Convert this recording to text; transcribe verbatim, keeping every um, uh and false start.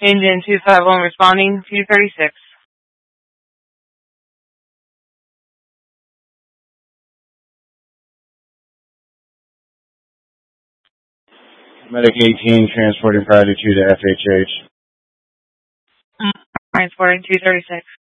Engine two five one responding, two thirty-six. Medic eighteen transporting Priority two to F H H. Transporting two thirty-six.